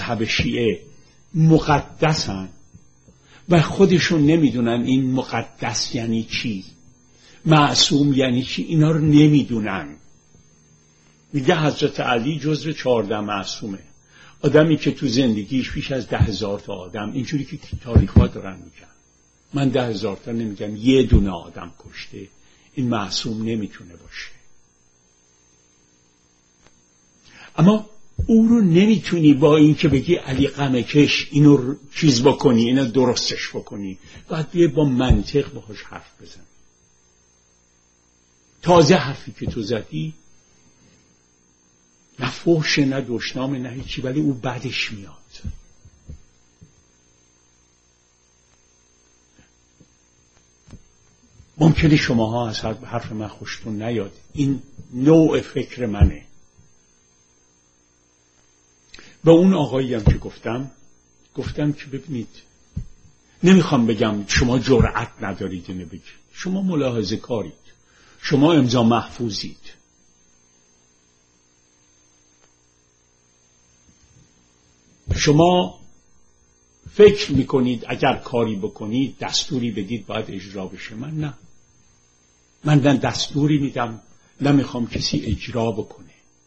مذهب شیعه مقدسن و خودشون نمیدونن این مقدس یعنی چی، معصوم یعنی چی، اینا رو نمیدونن. میگه حضرت علی جزو 14 معصومه، آدمی که تو زندگیش بیش از 10,000 تا آدم، اینجوری که تاریخ‌ها دارن میگن، من 10,000 تا نمیگم، یه دونه آدم کشته، این معصوم نمیتونه باشه. اما او رو نمیتونی با این که بگی علی غمکش اینو چیز بکنی، اینو درستش بکنی، باید بیای با منطق باهاش حرف بزنی. تازه حرفی که تو زدی نه فحشه نه دشنامه نه هیچی، ولی او بعدش میاد. ممکنه شماها از حرف من خوشتون نیاد، این نوع فکر منه. و اون آقایی هم که گفتم که ببینید، نمیخوام بگم شما جرأت ندارید اینو بگید، شما ملاحظه کارید، شما امضا محفوظید، شما فکر میکنید اگر کاری بکنید دستوری بدید باید اجرا بشه. من نه دستوری میدم، نمیخوام کسی اجرا بکنه.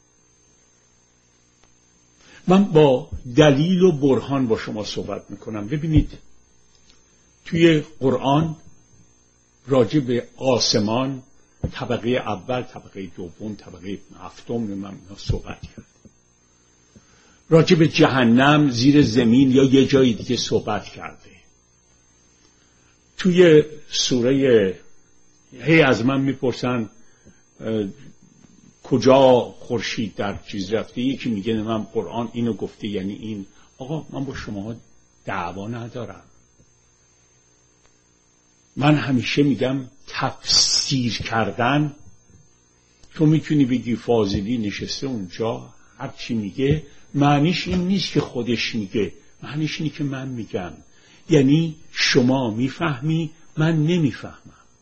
من با دلیل و برهان با شما صحبت میکنم. ببینید توی قرآن راجع به آسمان، طبقه اول، طبقه دوم، طبقه هفتم من صحبت کرد. راجع به جهنم، زیر زمین یا یه جای دیگه صحبت کرده. توی سوره هی از من میپرسن کجا خورشید در چیز رفته، یکی میگه من قرآن اینو گفته یعنی این. آقا من با شما دعوا ندارم، من همیشه میگم تفسیر کردن، تو میتونی بگی فاضلی نشسته اونجا هر چی میگه معنیش این نیست که خودش میگه، معنیش اینه که من میگم، یعنی شما میفهمی من نمیفهمم.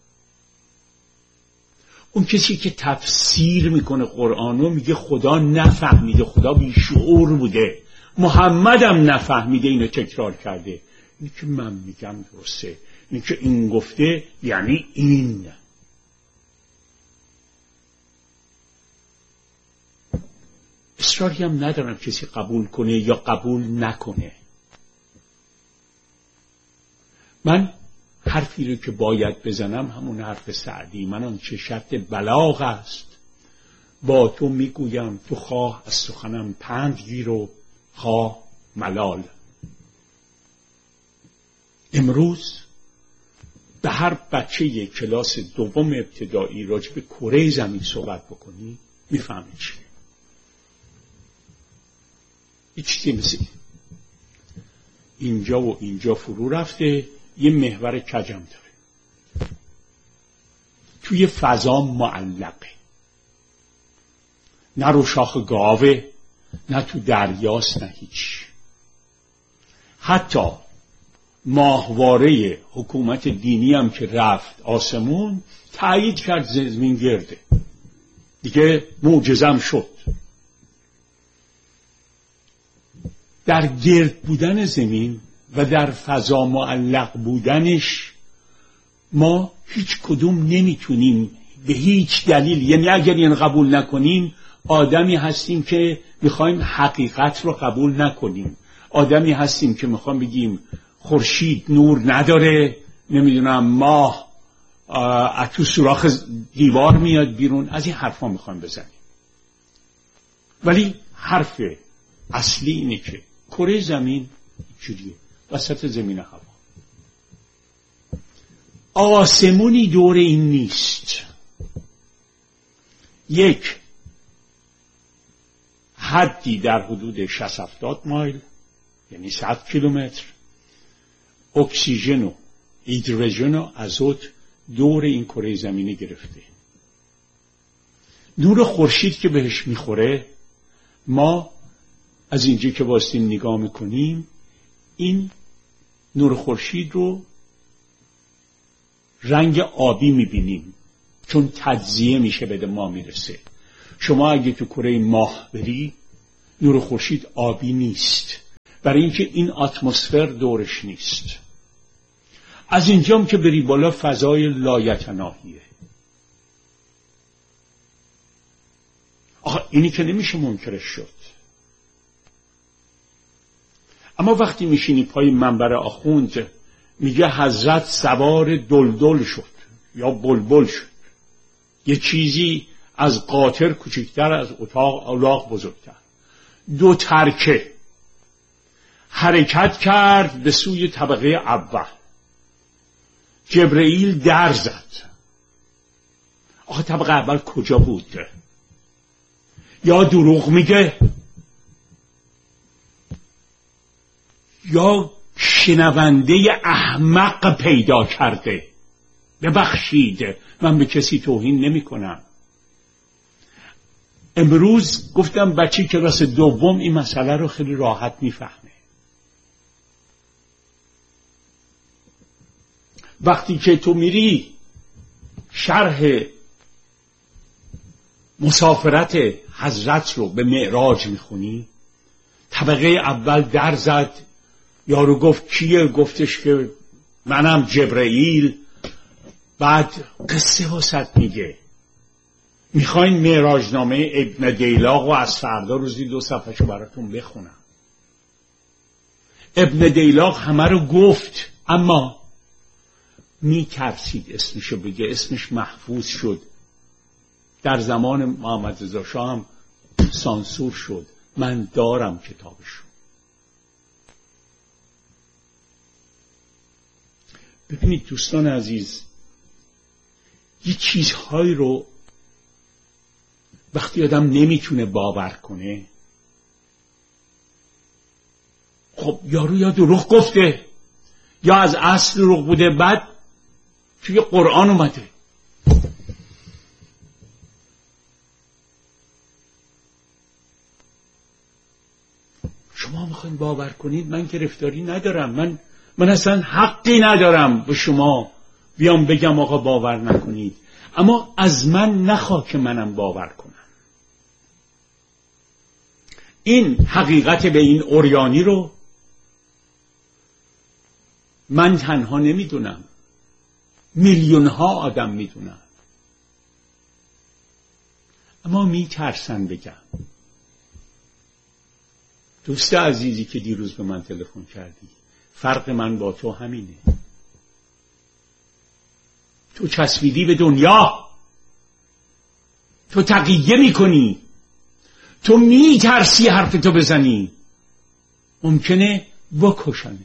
اون کسی که تفسیر میکنه قرآنو میگه خدا نفهمیده، خدا بیشعور بوده، محمدم نفهمیده، اینو تکرار کرده. اینی که من میگم درسته، اینی که این گفته یعنی این. اصراری هم ندارم کسی قبول کنه یا قبول نکنه. من حرفی رو که باید بزنم همون حرف سعدی، من آنچه شرط بلاغ است با تو میگویم، تو خواه از سخنم پند گیر و خواه ملال. امروز به هر بچه کلاس دوم ابتدایی راجع به کره زمین صحبت بکنی میفهمی چیه. یه چیزی مثل اینجا و اینجا فرو رفته، یه محور کجم داره، توی فضا معلقه، نه رو شاخ گاوه، نه تو دریاست، نه هیچ. حتی ماهواره حکومت دینی هم که رفت آسمون تایید کرد زمین گرده، دیگه معجزم شد. در گرد بودن زمین و در فضا معلق بودنش ما هیچ کدوم نمیتونیم به هیچ دلیل، یعنی اگر این قبول نکنیم آدمی هستیم که میخوایم حقیقت رو قبول نکنیم، آدمی هستیم که میخوایم بگیم خورشید نور نداره، نمیدونم ماه از تو سوراخ دیوار میاد بیرون، از این حرفا میخوایم بزنیم. ولی حرف اصلی اینه که کره زمین چجوریه، وسط زمین هوا، آسمونی دور این نیست. یک حدی در حدود 60-70 مایل یعنی 100 کیلومتر اکسیژن و هیدروژن و ازوت دور این کره زمینی گرفته. نور خورشید که بهش میخوره، ما از اینجا که واسطیم نگاه میکنیم این نور خورشید رو رنگ آبی میبینیم چون تجزیه میشه به ما میرسه. شما اگه تو کره ماه بری نور خورشید آبی نیست، برای اینکه این اتمسفر دورش نیست. از اینجام که بری بالا فضای لایتناهیه. آخه اینی که نمیشه منکرش شد. اما وقتی میشینی پای منبر آخوند میگه حضرت سوار دلدل شد یا بلبل شد، یه چیزی از قاطر کوچکتر، از الاغ بزرگتر، دو ترکه حرکت کرد به سوی طبقه اول. جبرئیل در زد. آخه طبقه اول کجا بود؟ یا دروغ میگه یا شنونده احمق پیدا کرده. ببخشید، من به کسی توهین نمی کنم. امروز گفتم بچه کلاس دوم این مسئله رو خیلی راحت میفهمه. وقتی که تو میری شرح مسافرت حضرت رو به معراج میخونی، طبقه اول در زد، یارو گفت کیه؟ گفتش که منم جبرئیل. بعد قصه واسط میگه. میخواین معراجنامه ابن دیلاغ و از فردا روزی 2 صفحه‌شو براتون بخونم. ابن دیلاغ همه رو گفت، اما میترسید اسمشو بگه. اسمش محفوظ شد. در زمان محمد رضا شاه هم سانسور شد. من دارم کتابشو. ببینید دوستان عزیز، یه چیزهایی رو وقتی آدم نمیتونه باور کنه، خب یارو یا دروغ گفته یا از اصل دروغ بوده. بعد توی قرآن اومده. شما میخواین باور کنید من گرفتاری ندارم. من اصلا حقی ندارم به شما بیام بگم آقا باور نکنید، اما از من نخواه که منم باور کنم. این حقیقت به این عریانی رو من تنها نمیدونم، میلیون ها آدم میدونن، اما میترسن بگم. دوست عزیزی که دیروز به من تلفن کردی، فرق من با تو همینه. تو چسبیدی به دنیا، تو تقیه میکنی، تو میترسی حرف تو بزنی. ممکنه بکشن.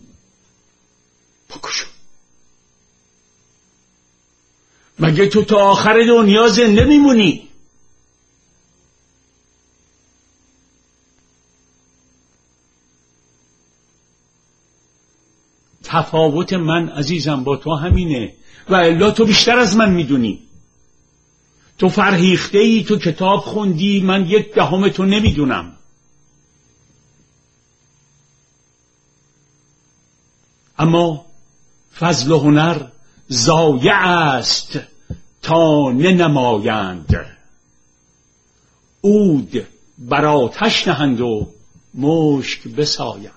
مگه تو تا آخر دنیا زنده میمونی؟ تفاوت من عزیزم با تو همینه، و الا تو بیشتر از من میدونی. تو فرهیخته ای، تو کتاب خوندی، من 1/10 تو نمیدونم. اما فضل و هنر ضایع است تا ننمایند. عود بر آتش نهند و مشک بسایند.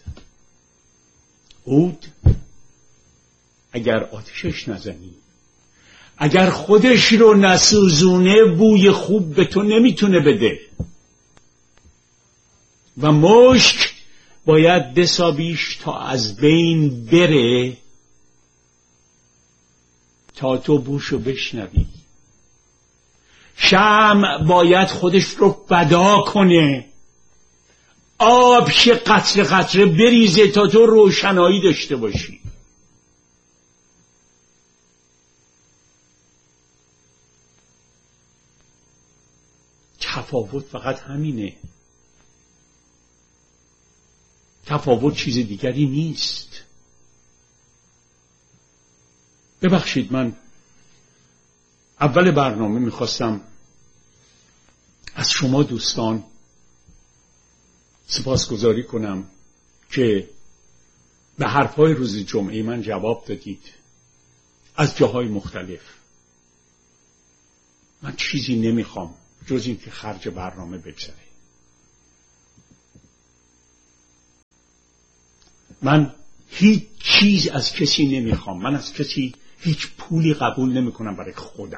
عود اگر آتشش نزنی، اگر خودش رو نسوزونه، بوی خوب به تو نمیتونه بده. و مشک باید بسابیش تا از بین بره تا تو بوشو بشنوی. شمع باید خودش رو فدا کنه، آب که قطره قطره بریزه تا تو روشنایی داشته باشی. تفاوت فقط همینه. تفاوت چیز دیگری نیست. ببخشید، من اول برنامه میخواستم از شما دوستان سپاسگزاری کنم که به حرفهای روز جمعه من جواب دادید از جاهای مختلف. من چیزی نمیخوام جز این که خرج برنامه بگذره. من هیچ چیز از کسی نمیخوام. من از کسی هیچ پولی قبول نمیکنم برای خودم.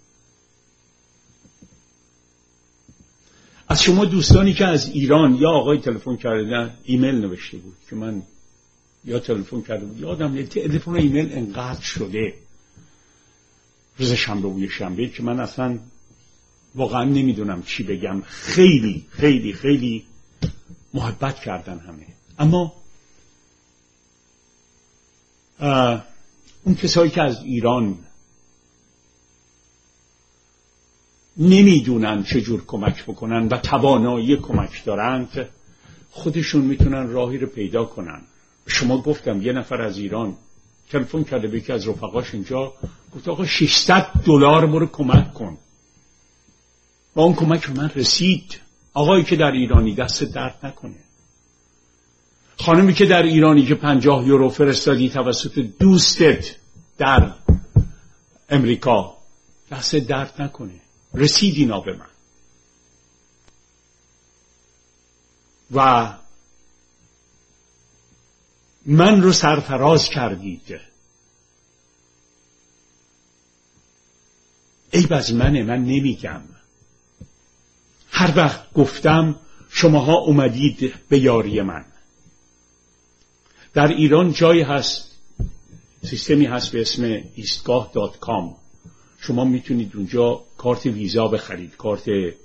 از شما دوستانی که از ایران، یا آقای تلفن کردن، ایمیل نوشته بود که من، یا تلفن کرده بود، یادم تلفن و ایمیل انقدر شده روز شنبه و شنبه که من اصلا واقعا نمیدونم چی بگم. خیلی خیلی خیلی محبت کردن همه. اما اون کسایی که از ایران نمیدونن چجور کمک بکنن و توانایی کمک دارند، خودشون میتونن راهی رو پیدا کنن. شما گفتم یه نفر از ایران تلفن کرده به یکی از رفقاش اینجا، گفت آقا $600 برو کمک کن. و اون کمک به من رسید. آقایی که در ایرانی دست درد نکنه. خانمی که در ایرانی که 50 یورو فرستادی توسط دوستت در امریکا، دست درد نکنه. رسید اینا به من. و من رو سرفراز کردید. عیب از منه، من نمیگم. هر وقت گفتم شماها اومدید به یاری من. در ایران جایی هست، سیستمی هست به اسم ایستگاه.com. شما میتونید اونجا کارت ویزا بخرید، کارت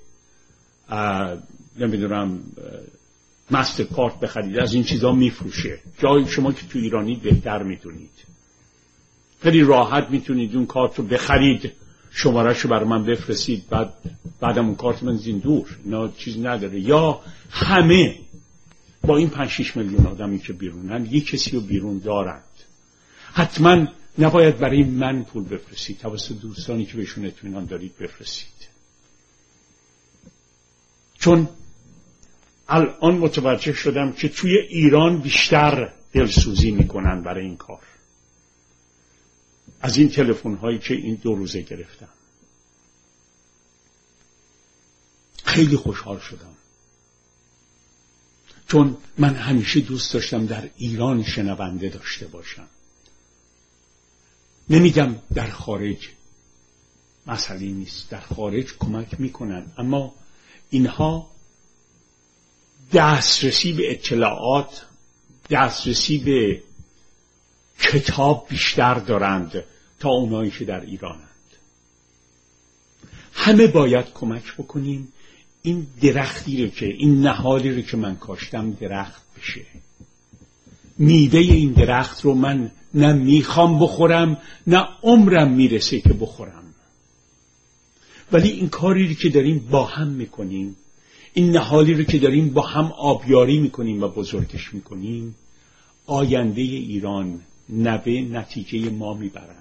نمیدونم مستر کارت بخرید، از این چیزا میفروشه. جایی شما که تو ایرانی بهتر میتونید، خیلی راحت میتونید اون کارت رو بخرید، شماره‌شو برای من بفرستید، بعدم اون کارت من زین دور. اینا چیز نداره. یا همه با این 5-6 میلیون آدمی که بیرونن یک کسی رو بیرون دارند. حتما نباید برای من پول بفرستید، توسط دوستانی که بهشون اطمینان دارید بفرستید. چون الان متوجه شدم که توی ایران بیشتر دلسوزی میکنن برای این کار از این تلفن هایی که این 2 روزه گرفتم. خیلی خوشحال شدم، چون من همیشه دوست داشتم در ایران شنونده داشته باشم. نمیگم در خارج مسئله نیست، در خارج کمک میکنن، اما اینها دسترسی به اطلاعات، دسترسی به کتاب بیشتر دارند تا اونایی که در ایرانند. همه باید کمک بکنیم این درختی رو که، این نهالی رو که من کاشتم درخت بشه. میوه این درخت رو من نه میخوام بخورم، نه عمرم میرسه که بخورم. ولی این کاری رو که داریم با هم میکنیم، این نهالی رو که داریم با هم آبیاری میکنیم و بزرگش میکنیم، آینده ایران نوه نتیجه ما میبرند.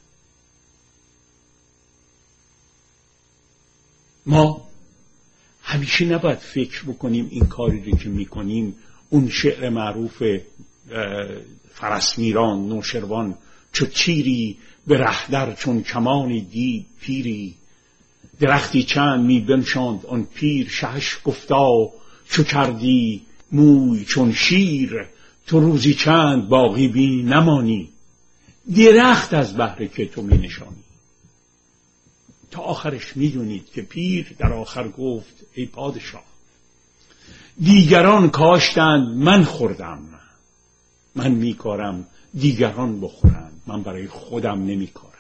ما همیشه نباید فکر بکنیم این کاری رو که میکنیم، اون شعر معروف فرسمیران نوشروان، چو تیری به رهدر چون کمانی دید پیری، درختی چند می بنشاند آن پیر، شهش گفتا چو کردی موی چون شیر، تو روزی چند باقی بی نمانی، درخت از بهر که تو می نشانی. تا آخرش می دونید که پیر در آخر گفت ای پادشاه، دیگران کاشتند من خوردم، من می کارم دیگران بخورند، من برای خودم نمی کارم.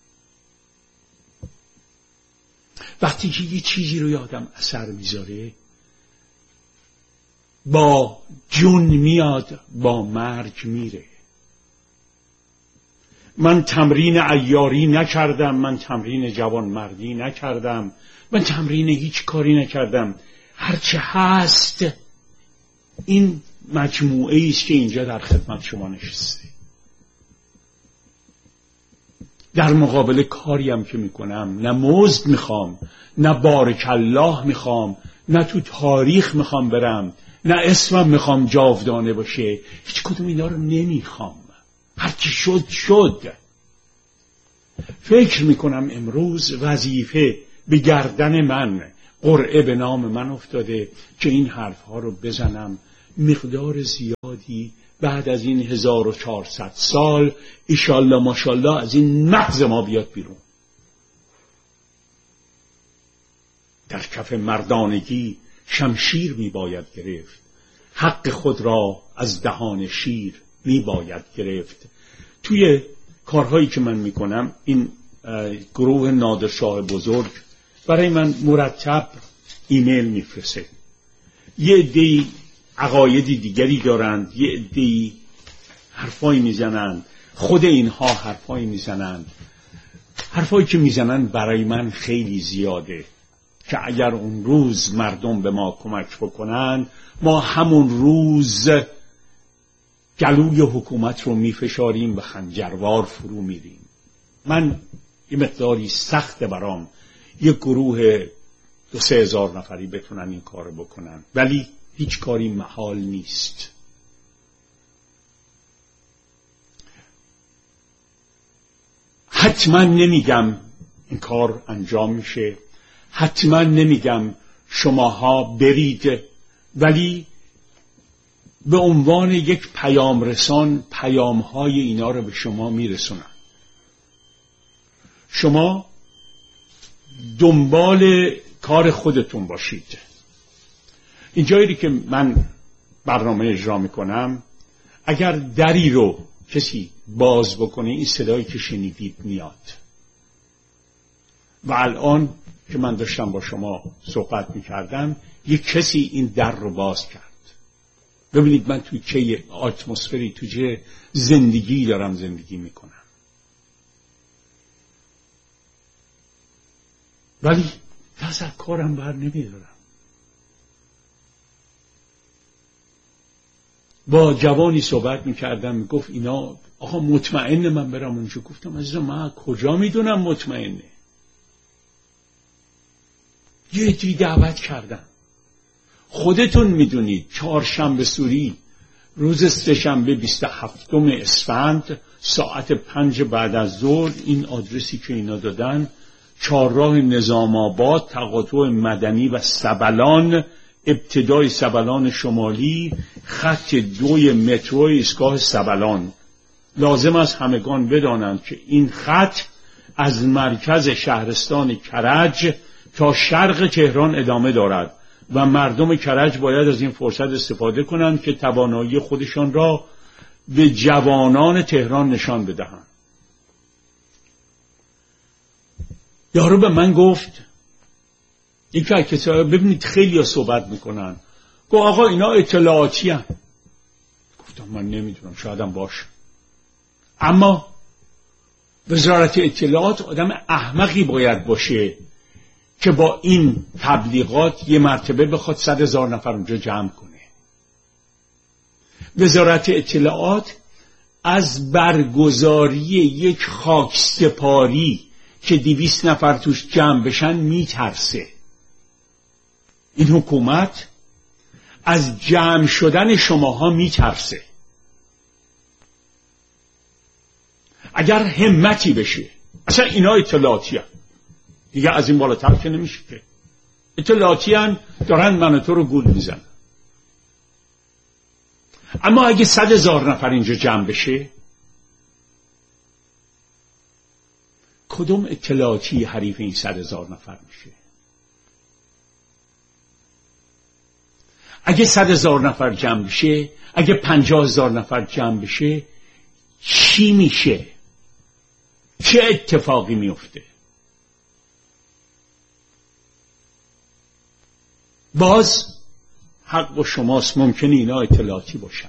وقتی که یه چیزی رو یادم اثر میذاره، با جون میاد با مرگ میره. من تمرین عیاری نکردم، من تمرین جوانمردی نکردم، من تمرین هیچ کاری نکردم. هرچه هست این مجموعه است که اینجا در خدمت شما نشسته. در مقابل کاریم که میکنم نه مزد میخوام، نه بارک الله میخوام، نه تو تاریخ میخوام برم، نه اسمم میخوام جاودانه باشه. هیچ کدوم اینا رو نمیخوام. هرچی شد شد. فکر میکنم امروز وظیفه به گردن من، قرعه به نام من افتاده که این حرفها رو بزنم، مقدار زیادی بعد از این 1400 سال ایشالله ماشالله از این مغز ما بیاد بیرون. در کف مردانگی شمشیر می باید گرفت، حق خود را از دهان شیر می باید گرفت. توی کارهایی که من می کنم این گروه نادرشاه بزرگ برای من مرتب ایمیل می فرسته. یه عده‌ای عقایدی دیگری دارند، یه عده‌ای حرفایی می زنند، خود اینها حرفایی می زنند. حرفایی که می زنند برای من خیلی زیاده که اگر اون روز مردم به ما کمک بکنن ما همون روز گلوی حکومت رو میفشاریم و خنجروار فرو میریم. من یه مقداری سخته برام یه گروه 2-3 هزار نفری بتونن این کار بکنن، ولی هیچ کاری محال نیست. حتما نمیگم این کار انجام میشه، حتما نمیگم شماها برید، ولی به عنوان یک پیام رسان پیام‌های اینا رو به شما میرسونن. شما دنبال کار خودتون باشید. اینجایی که من برنامه اجرا میکنم اگر دری رو کسی باز بکنه این صدایی که شنیدید میاد. و الان که من داشتم با شما صحبت میکردم یک کسی این در رو باز کرد. ببینید من توی چه اتمسفری، توی چه زندگی دارم زندگی میکنم. ولی دست از کارم بر نمیدارم. با جوانی صحبت میکردم میگفت اینا آقا مطمئنه من برم اونجا. گفتم عزیزم من کجا میدونم مطمئنه؟ یه جی دعوت کردم. خودتون میدونید چهارشنبه سوری روز سه‌شنبه 27 اسفند ساعت 5 بعد از ظهر این آدرسی که اینا دادن، چهارراه نظام آباد، تقاطع مدنی و سبلان، ابتدای سبلان شمالی، خط 2 مترو ایستگاه سبلان. لازم است همگان بدانند که این خط از مرکز شهرستان کرج تا شرق تهران ادامه دارد و مردم کرج باید از این فرصت استفاده کنند که توانایی خودشان را به جوانان تهران نشان بدهند. یارو به من گفت یکی از کسایی، ببینید خیلی ها صحبت میکنن، گفت آقا اینا اطلاعاتی هن. گفتم من نمیدونم، شایدم باشه، اما وزارت اطلاعات آدم احمقی باید باشه که با این تبلیغات یه مرتبه بخواد 100,000 نفر اونجا جمع کنه. وزارت اطلاعات از برگزاری یک خاکسپاری که 200 نفر توش جمع بشن میترسه. این حکومت از جمع شدن شماها میترسه. اگر همتی بشه، اصلا اینا اطلاعاتی هن. دیگه از این بالاتر که نمیشه که. اطلاعاتی هن، دارن من تو رو گول میزنن. اما اگه 100,000 نفر اینجا جمع بشه، کدوم اطلاعاتی حریف این 100,000 نفر میشه؟ اگه 100,000 نفر جمع بشه، اگه 50,000 نفر جمع بشه، چی میشه؟ چه اتفاقی میفته؟ باز حق با شماست، ممکنه اینا اطلاعاتی باشن.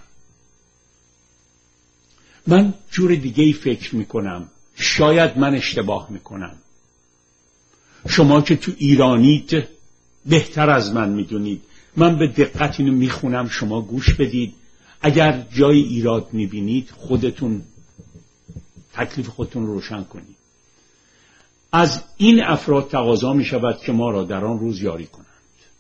من جور دیگه‌ای فکر میکنم، شاید من اشتباه میکنم. شما که تو ایرانید بهتر از من میدونید. من به دقت اینو میخونم، شما گوش بدید. اگر جای ایراد میبینید خودتون تکلیف خودتون رو روشن کنید. از این افراد تقاضا میشود که ما را در آن روز یاری کنند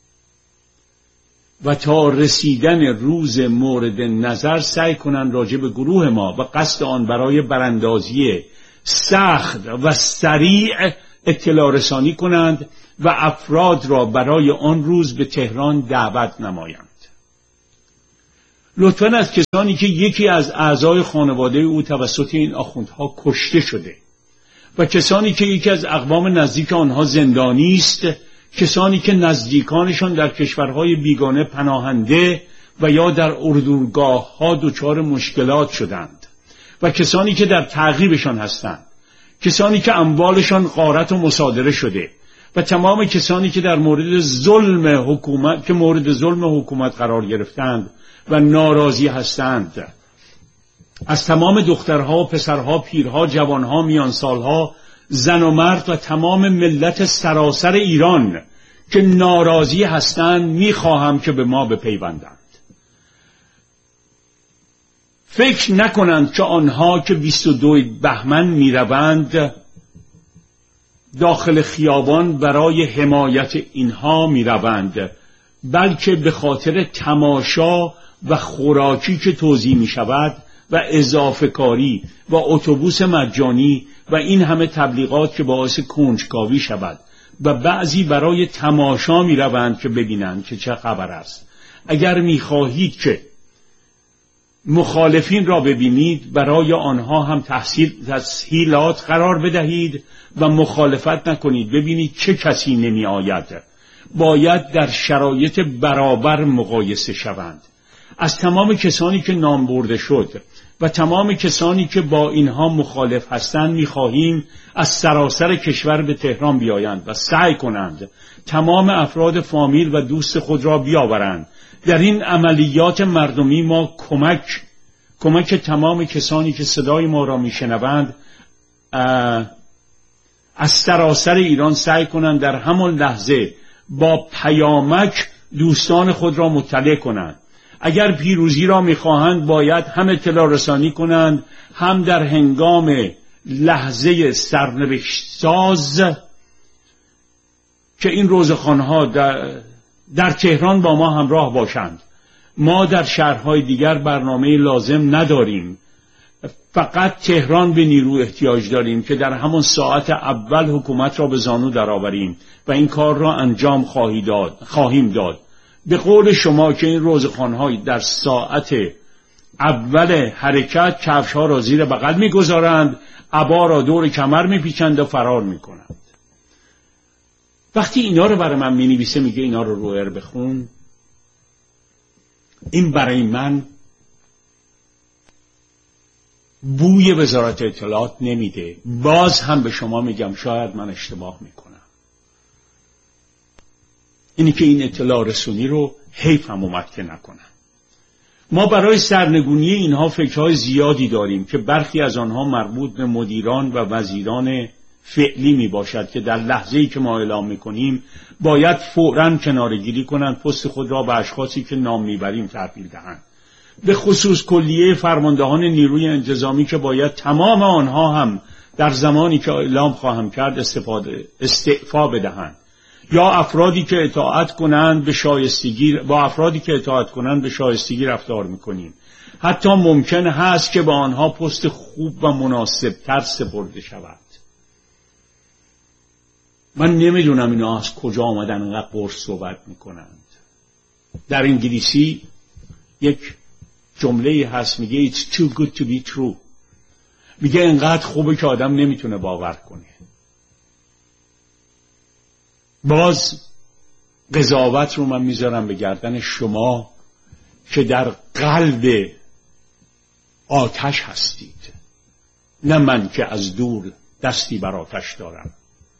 و تا رسیدن روز مورد نظر سعی کنند راجع به گروه ما و قصد آن برای براندازی سخت و سریع اطلاع رسانی کنند و افراد را برای آن روز به تهران دعوت نمایند. لطفاً از کسانی که یکی از اعضای خانواده او توسط این آخوندها کشته شده و کسانی که یکی از اقوام نزدیک آنها زندانی است، کسانی که نزدیکانشان در کشورهای بیگانه پناهنده و یا در اردوگاه‌ها دچار مشکلات شدند و کسانی که در تعقیبشان هستند، کسانی که اموالشان غارت و مصادره شده و تمام کسانی که در مورد ظلم حکومت قرار گرفتند و ناراضی هستند، از تمام دخترها و پسرها، پیرها، جوانها، میانسالها، زن و مرد و تمام ملت سراسر ایران که ناراضی هستند میخواهم که به ما بپیوندند. فکر نکنند که آنها که 22 بهمن میروند داخل خیابان برای حمایت اینها میروند، بلکه به خاطر تماشا و خوراکی که توزیع می شود و اضافه کاری و اتوبوس مجانی و این همه تبلیغات که باعث کنجکاوی شود و بعضی برای تماشا می روند که ببینند که چه خبر است. اگر می خواهید که مخالفین را ببینید، برای آنها هم تسهیلات قرار بدهید و مخالفت نکنید. ببینید چه کسی نمی آید. باید در شرایط برابر مقایسه شوند. از تمام کسانی که نام برده شد و تمام کسانی که با اینها مخالف هستند می‌خواهیم از سراسر کشور به تهران بیایند و سعی کنند تمام افراد فامیل و دوست خود را بیاورند. در این عملیات مردمی ما کمک تمام کسانی که صدای ما را میشنوند از سراسر ایران سعی کنند در همان لحظه با پیامک دوستان خود را مطلع کنند. اگر پیروزی را میخواهند باید هم اطلاع رسانی کنند، هم در هنگام لحظه سرنوشت ساز که این روزخوان‌ها در تهران با ما همراه باشند. ما در شهرهای دیگر برنامه لازم نداریم، فقط تهران به نیرو احتیاج داریم که در همان ساعت اول حکومت را به زانو درآوریم و این کار را انجام خواهیم داد. به قول شما که این روزخوان‌ها در ساعت اول حرکت کفش‌ها را زیر بغل می‌گذارند، عبا را دور کمر می‌پیچند و فرار می‌کنند. وقتی اینا رو برای من می‌نویسه میگه اینا رو روئر بخون، این برای من بوی وزارت اطلاعات نمیده. باز هم به شما میگم شاید من اشتباه میکنم. اینی که این اطلاع رسونی رو حیف هم اومد که نکنم. ما برای سرنگونی اینها فکرهای زیادی داریم که برخی از آنها مربوط به مدیران و وزیران فعلی می باشد که در لحظه‌ای که ما اعلام میکنیم باید فوراً کناره‌گیری کنند، پست خود را به اشخاصی که نام میبریم تحویل دهند. به خصوص کلیه فرماندهان نیروی انتظامی که باید تمام آنها هم در زمانی که اعلام خواهم کرد استعفا بدهند، یا افرادی که اطاعت کنند به شایستگی رفتار میکنیم. حتی ممکن هست که به آنها پست خوب و مناسب تر سپرده شود. من نمیدونم اینا از کجا آمدن اینقدر قرص صحبت میکنند. در انگلیسی یک جمله هست میگه It's too good to be true. میگه اینقدر خوبه که آدم نمیتونه باور کنه. باز قضاوت رو من میذارم به گردن شما که در قلب آتش هستید، نه من که از دور دستی بر آتش دارم.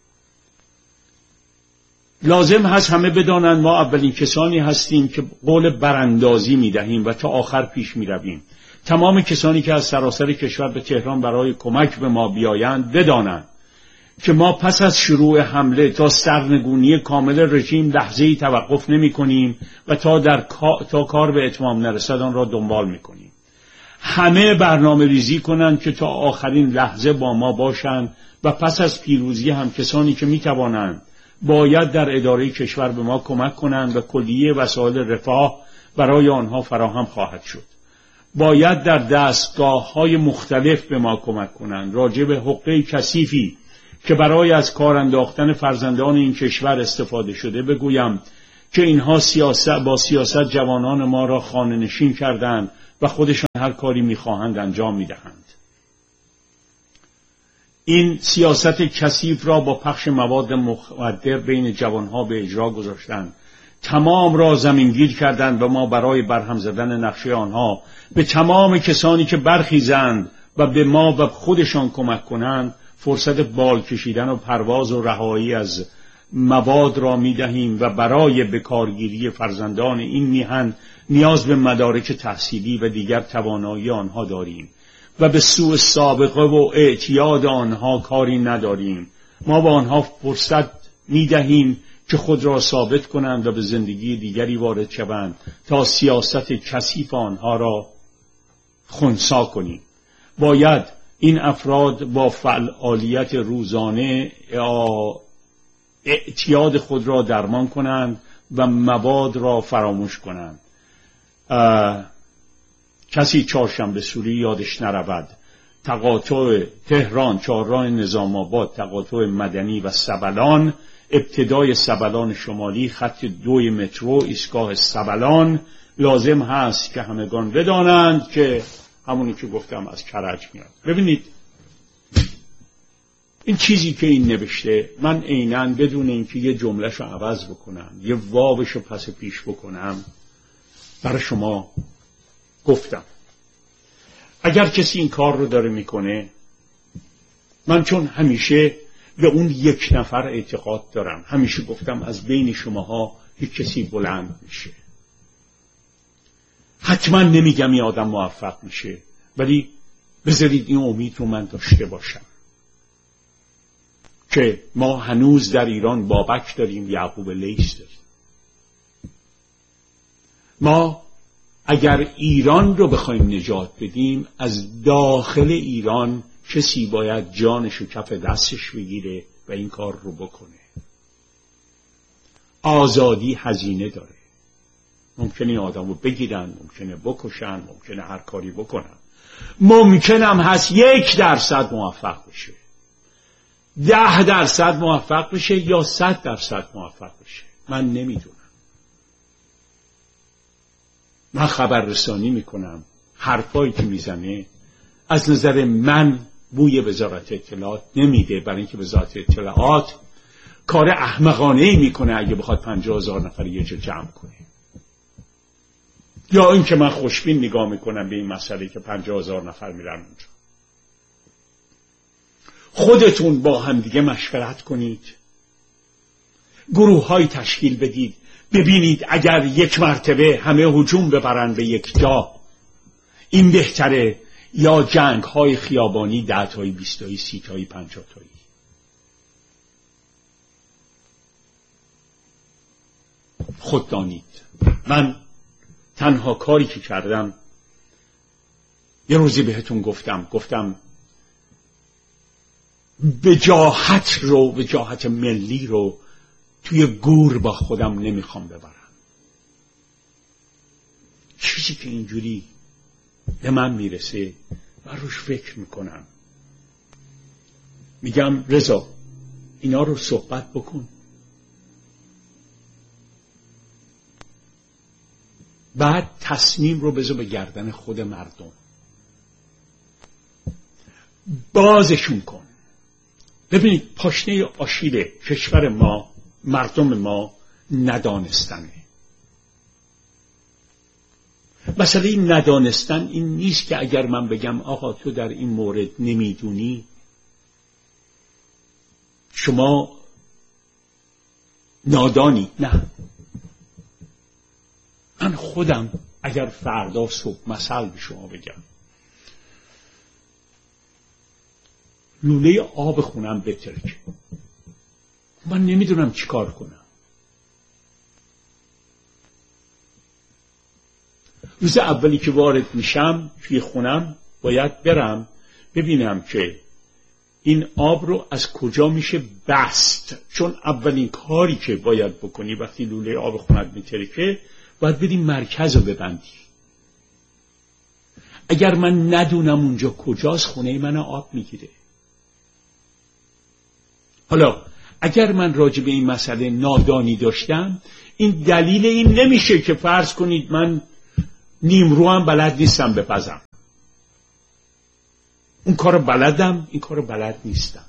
لازم هست همه بدانند ما اولین کسانی هستیم که قول براندازی میدهیم و تا آخر پیش میرویم. تمام کسانی که از سراسر کشور به تهران برای کمک به ما بیایند بدانند که ما پس از شروع حمله تا سرنگونی کامل رژیم لحظه‌ای توقف نمی کنیم و تا کار به اتمام نرسد آن را دنبال می کنیم. همه برنامه ریزی کنند که تا آخرین لحظه با ما باشند و پس از پیروزی هم کسانی که می توانند باید در اداره کشور به ما کمک کنند و کلیه وسایل رفاه برای آنها فراهم خواهد شد. باید در دستگاه‌های مختلف به ما کمک کنند. راجع به حقوق کثیفی که برای از کار انداختن فرزندان این کشور استفاده شده بگویم که اینها با سیاست جوانان ما را خانه نشین کردند و خودشان هر کاری میخواهند انجام میدهند. این سیاست کثیف را با پخش مواد مخدر بین جوانها به اجرا گذاشتند. تمام را زمینگیر کردند و ما برای برهم زدن نقشه آنها به تمام کسانی که برخیزند و به ما و خودشان کمک کنند فرصت بال کشیدن و پرواز و رهایی از مواد را می‌دهیم و برای بکارگیری فرزندان این میهن نیاز به مدارک تحصیلی و دیگر توانایی آنها داریم و به سوء سابقه و اعتیاد آنها کاری نداریم. ما به آنها فرصت می‌دهیم که خود را ثابت کنند و به زندگی دیگری وارد شوند تا سیاست کثیف آنها را خنثی کنیم. باید این افراد با فعالیت روزانه اعتیاد خود را درمان کنند و مواد را فراموش کنند. کسی چهارشنبه سوری یادش نرود. تقاطع تهران، چهارراه نظام آباد، تقاطع مدنی و سبلان، ابتدای سبلان شمالی، خط 2 مترو، ایستگاه سبلان. لازم هست که همگان بدانند که همونی که گفتم از کرج میاد. ببینید این چیزی که این نوشته، من عیناً بدون اینکه یه جملهشو عوض بکنم، یه واوشو پس پیش بکنم، برای شما گفتم. اگر کسی این کار رو داره میکنه، من چون همیشه به اون یک نفر اعتقاد دارم، همیشه گفتم از بین شماها یک کسی بلند میشه. حتما نمیگم این آدم موفق میشه، ولی بذارید این امید رو من داشته باشم که ما هنوز در ایران بابک داریم، یعقوب لیث داریم. ما اگر ایران رو بخوایم نجات بدیم، از داخل ایران کسی باید جانشو کف دستش بگیره و این کار رو بکنه. آزادی هزینه داره. ممکنه آدم رو بگیرن، ممکنه بکشن، ممکنه هر کاری بکنن. ممکنم هست 1% موفق بشه، 10% موفق بشه یا 100% موفق بشه. من نمیدونم. من خبررسانی میکنم، حرفایی که میزنه از نظر من بوی وزارت اطلاعات نمیده، برای اینکه وزارت اطلاعات کار احمقانه‌ای میکنه اگه بخواد 50,000 نفر یه جا جمع کنه. یا اینکه من خوشبین نگاه میکنم به این مسئله که 50,000 نفر میرن اونجا. خودتون با هم دیگه مشورت کنید، گروه‌های تشکیل بدید، ببینید اگر یک مرتبه همه هجوم ببرن به یک جا این بهتره یا جنگ‌های خیابانی 10 تایی 20 تایی 30 تایی 50 تایی. خود دانید. من تنها کاری که کردم، یه روزی بهتون گفتم وجاهت ملی رو توی گور با خودم نمیخوام ببرم. چیزی که اینجوری به من میرسه من روش فکر میکنم، میگم رضا اینا رو صحبت بکن، بعد تصمیم رو بذار به گردن خود مردم، بازشون کن. ببینید پاشنه آشیل کشور ما، مردم ما ندانستنه. مسئله این ندانستن این نیست که اگر من بگم آقا تو در این مورد نمیدونی، شما نادانی. نه، من خودم اگر فردا صبح مثل به شما بگم لوله آب خونم بترکه، من نمیدونم چی کار کنم. روز اولی که وارد میشم توی خونم باید برم ببینم که این آب رو از کجا میشه بست، چون اولین کاری که باید بکنی وقتی لوله آب خونت میترکه باید بریم مرکز رو ببندی. اگر من ندونم اونجا کجاست، خونه من آب میگیره. حالا اگر من راجع به این مسئله نادانی داشتم، این دلیل این نمیشه که فرض کنید من نیمرو هم بلد نیستم بپزم. اون کار بلدم، این کار بلد نیستم.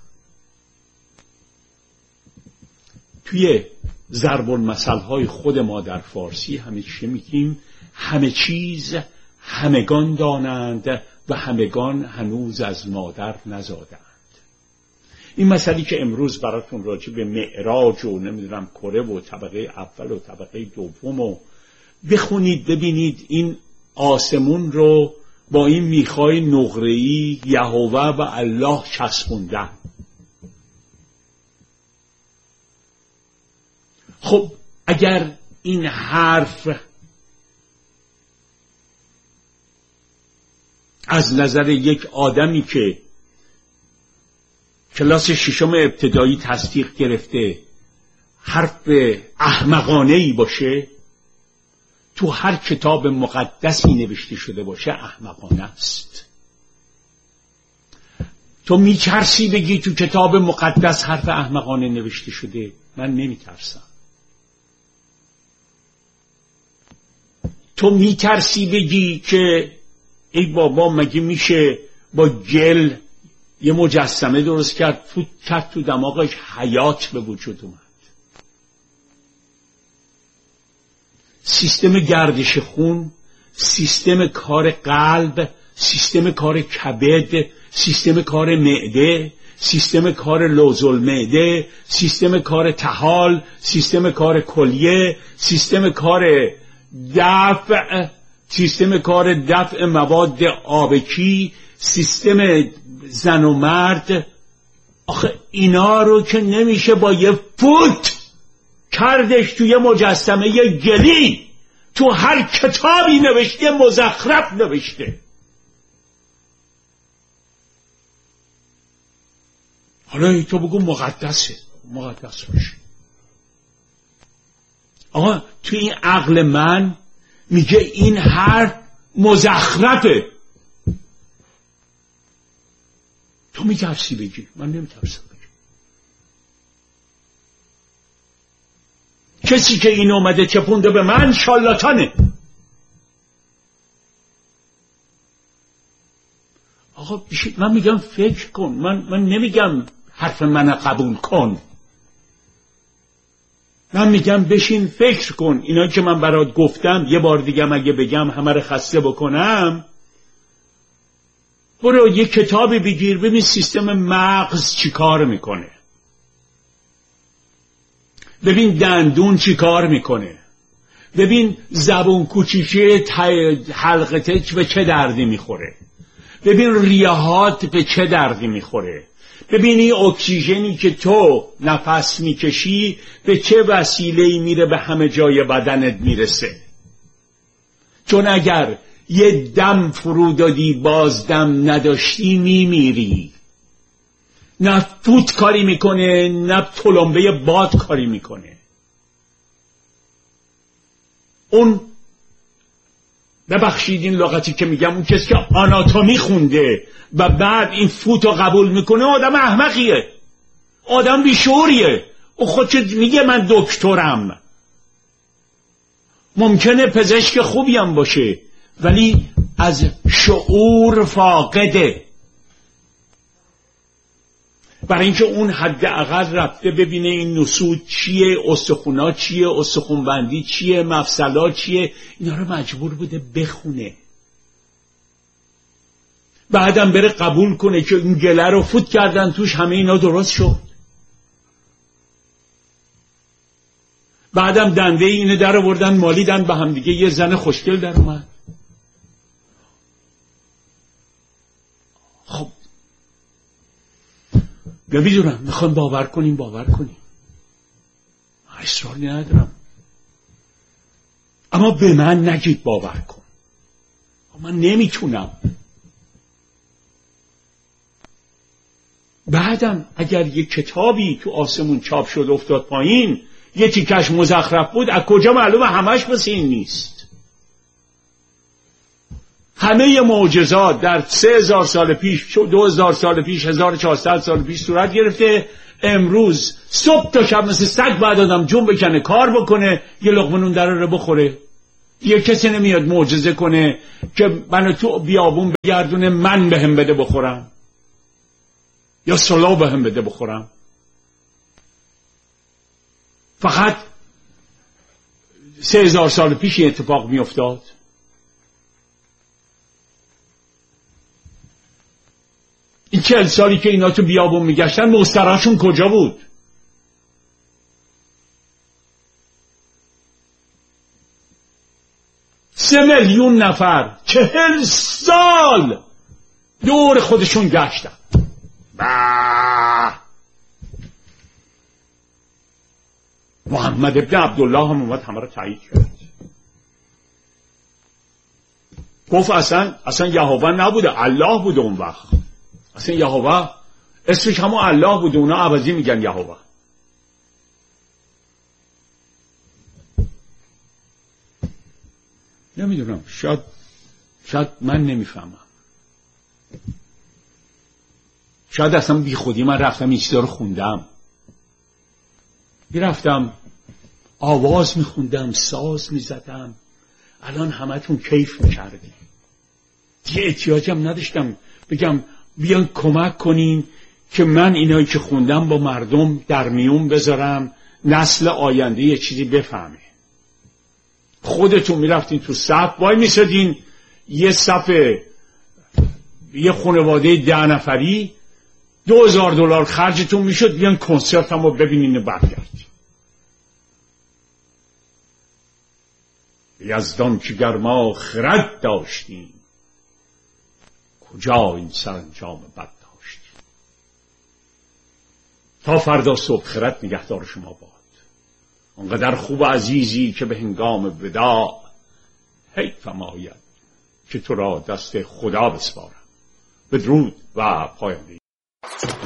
توی ضرب المثل های خود ما در فارسی همیشه میگیم همه چیز همگان دانند و همگان هنوز از مادر نزادند. این مسئله که امروز براتون راجع به معراج و نمیدونم کره و طبقه اول و طبقه دوم و بخونید ببینید این آسمون رو با این میخای نقره‌ای یهوه و الله چسبوندن. خب اگر این حرف از نظر یک آدمی که کلاس ششم ابتدایی تصدیق گرفته حرف احمقانه‌ای باشه، تو هر کتاب مقدسی نوشته شده باشه احمقانه است. تو میترسی بگی تو کتاب مقدس حرف احمقانه نوشته شده؟ من نمیترسم. تو میترسی بگی که ای بابا مگه میشه با گل یه مجسمه درست کرد تو دماغش حیات به وجود اومد؟ سیستم گردش خون، سیستم کار قلب، سیستم کار کبد، سیستم کار معده، سیستم کار لوزالمعده، سیستم کار طحال، سیستم کار کلیه، سیستم کار دفع، سیستم کار دفع مواد آبکی، سیستم زن و مرد. آخه اینا رو که نمیشه با یه فوت کردش توی مجسمه گلی. تو هر کتابی نوشته مزخرف نوشته. حالا تو بگو مقدسه، مقدس باشه. آقا تو این عقل من میگه این حرف مزخرفه. تو میترسی بگی، من نمیترسم بگی. کسی که این اومده چپونده به من شالاتانه. آقا من میگم فکر کن، من نمیگم حرف من قبول کن. من میگم بشین فکر کن. اینا که من برات گفتم یه بار دیگه اگه بگم همه رو خسته بکنم، برو یه کتابی بگیر ببین سیستم مغز چی کار میکنه، ببین دندون چی کار میکنه، ببین زبون کوچیکه حلقته به چه دردی میخوره، ببین ریهات به چه دردی میخوره، ببین این اکسیژنی که تو نفس میکشی به چه وسیله‌ای میره به همه جای بدنت میرسه. چون اگر یه دم فرو دادی باز دم نداشتی میمیری. نه فوت کاری میکنه نه تلمبه باد کاری میکنه. اون ببخشید این لغتی که میگم، اون کسی که آناتومی خونده و بعد این فوت رو قبول میکنه آدم احمقیه، آدم بیشعوریه. او خودش میگه من دکترم. ممکنه پزشک خوبی هم باشه ولی از شعور فاقده. برای اینکه اون حداقل رفته ببینه این نسوج چیه، استخونا چیه، استخونبندی چیه، مفصلا چیه، اینا رو مجبور بوده بخونه. بعدم بره قبول کنه که این گله رو فوت کردن توش همه اینا درست شد. بعدم دنده اینو در آوردن مالیدن به هم دیگه، یه زن خوشگل در اومد. خب نمیدونم، میخوام باور کنیم اصراری ندارم، اما به من نگید باور کن. من نمیتونم. بعدم اگر یه کتابی تو آسمون چاپ شد افتاد پایین، یه تیکش مزخرف بود، از کجا معلومه همش مثل این نیست؟ همه معجزات در 3000 سال پیش، 2000 سال پیش، 1400 سال پیش صورت گرفته امروز صبح تا شب مثل سگ باید آدم جون بکنه، کار بکنه، یه لقمه نون دره رو بخوره. یه کسی نمیاد معجزه کنه که منو تو بیابون بگردونه، من بهم بده بخورم یا سلا بهم بده بخورم. فقط 3000 سال پیش این اتفاق میافتاد. این 40 سالی که اینا تو بیابون میگشتن مستراشون کجا بود؟ سه میلیون نفر 40 سال دور خودشون گشتن. محمد ابن عبدالله هم اومد همه رو تایید کرد. گفت اصلا یهوه نبوده، الله بوده اون وقت. اصلا یهوه اسمش همون الله بوده، اونا عوضی میگن یهوه. نمیدونم، شاید من نمیفهمم، شاید اصلا بی خودی من رفتم این چیزا رو خوندم، میرفتم آواز میخوندم، ساز میزدم. الان همتون کیف میکردیم، دیگه احتیاجم نداشتم بگم بیان کمک کنین که من اینایی که خوندم با مردم در میون بذارم، نسل آینده یه چیزی بفهمه. خودتون میرفتین تو صف وای میسادین، یه صف یه خانواده 10 نفری $2000 خرجتون میشد، بیان کنسرت هم رو ببینین و برگردین. یزدان که گر ما خرد داشتیم، کجا این سرانجام بد داشتیم. تا فردا صبح خرد نگهدار شما باد. اونقدر خوب و عزیزی که به هنگام وداع حیفم آید که تو را دست خدا بسپارم. بدرود و پاینده.